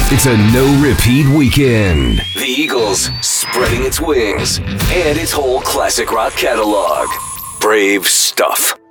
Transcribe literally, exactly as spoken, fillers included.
It's a no-repeat weekend. The Eagles spreading its wings and its whole classic rock catalog. Brave stuff.